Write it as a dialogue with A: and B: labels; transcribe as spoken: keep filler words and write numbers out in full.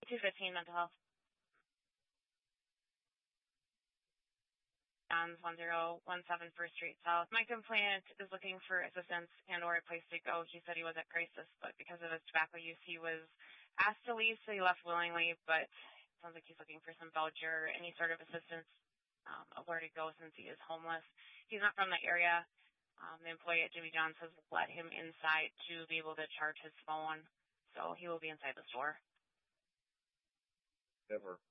A: two fifteen mental health. John's one zero one seven First Street South. My complainant is looking for assistance and or a place to go. He said he was at crisis, but because of his tobacco use, he was asked to leave, so he left willingly, but it sounds like he's looking for some voucher, any sort of assistance um, of where to go since he is homeless. He's not from the area. Um, the employee at Jimmy John's has let him inside to be able to charge his phone, so he will be inside the store.
B: Ever.